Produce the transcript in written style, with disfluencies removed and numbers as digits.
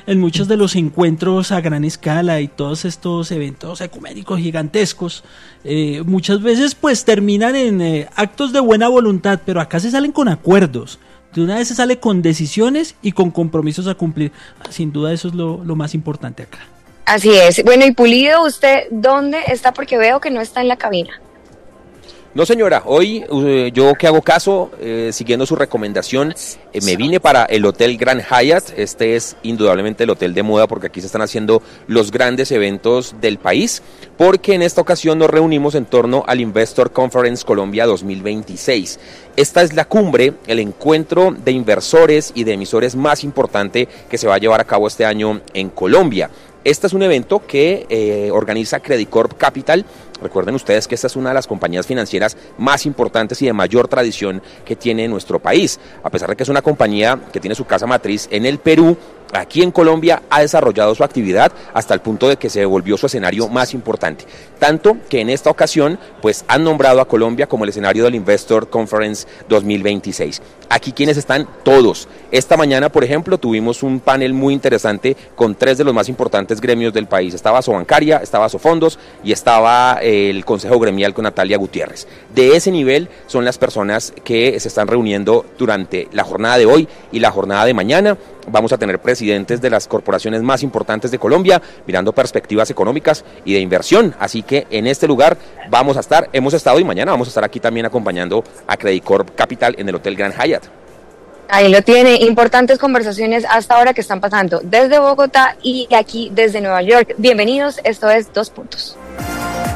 en muchos de los encuentros a gran escala y todos estos eventos ecuménicos gigantescos, muchas veces pues terminan en actos de buena voluntad, pero acá se salen con acuerdos. De una vez se sale con decisiones y con compromisos a cumplir. Sin duda eso es lo más importante acá. Así es. Bueno, y Pulido, ¿usted dónde está? Porque veo que no está en la cabina. No, señora, hoy yo que hago caso, siguiendo su recomendación, me vine para el Hotel Grand Hyatt. Este es indudablemente el hotel de moda porque aquí se están haciendo los grandes eventos del país, porque en esta ocasión nos reunimos en torno al Investor Conference Colombia 2026. Esta es la cumbre, el encuentro de inversores y de emisores más importante que se va a llevar a cabo este año en Colombia. Este es un evento que organiza Credit Corp Capital. Recuerden ustedes que esta es una de las compañías financieras más importantes y de mayor tradición que tiene nuestro país. A pesar de que es una compañía que tiene su casa matriz en el Perú, aquí en Colombia ha desarrollado su actividad hasta el punto de que se volvió su escenario más importante. Tanto que en esta ocasión pues han nombrado a Colombia como el escenario del Investor Conference 2026. Aquí quienes están todos. Esta mañana, por ejemplo, tuvimos un panel muy interesante con 3 de los más importantes gremios del país. Estaba Sobancaria, estaba Sofondos y estaba el Consejo Gremial con Natalia Gutiérrez. De ese nivel son las personas que se están reuniendo durante la jornada de hoy y la jornada de mañana. Vamos a tener presidentes de las corporaciones más importantes de Colombia, mirando perspectivas económicas y de inversión. Así que en este lugar hemos estado y mañana vamos a estar aquí también acompañando a Credit Corp Capital en el Hotel Grand Hyatt. Ahí lo tiene, importantes conversaciones hasta ahora que están pasando desde Bogotá y aquí desde Nueva York. Bienvenidos, esto es 2 Puntos.